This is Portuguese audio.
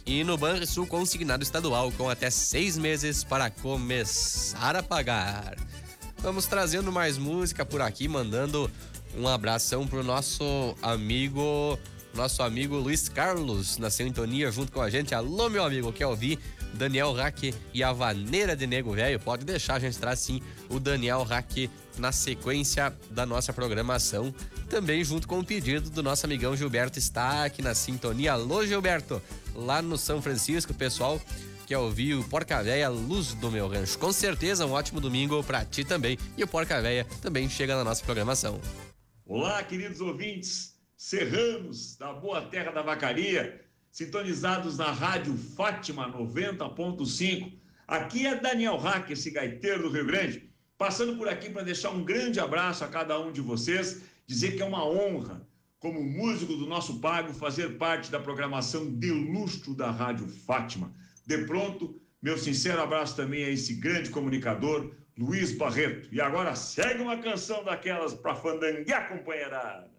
E no Banrisul consignado estadual com até 6 meses para começar a pagar. Vamos trazendo mais música por aqui, mandando um abração pro nosso amigo Luiz Carlos na sintonia junto com a gente. Alô, meu amigo, quer ouvir Daniel Rack e a Vaneira de Nego Velho? Pode deixar, a gente traz sim o Daniel Rack na sequência da nossa programação. Também junto com o pedido do nosso amigão Gilberto está aqui na sintonia. Alô, Gilberto, lá no São Francisco, pessoal quer ouvir o Porca Véia, Luz do Meu Rancho. Com certeza um ótimo domingo pra ti também. E o Porca Véia também chega na nossa programação. Olá, queridos ouvintes serranos da boa terra da vacaria, sintonizados na Rádio Fátima 90.5. Aqui é Daniel Rack, esse gaiteiro do Rio Grande, passando por aqui para deixar um grande abraço a cada um de vocês, dizer que é uma honra, como músico do nosso pago, fazer parte da programação de luxo da Rádio Fátima. De pronto, meu sincero abraço também a esse grande comunicador, Luiz Barreto. E agora segue uma canção daquelas para fandanguear, companheirada.